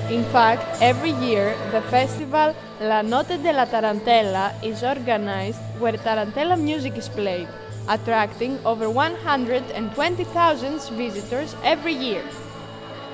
In fact, every year, the festival La Notte della Tarantella is organized where tarantella music is played, attracting over 120,000 visitors every year.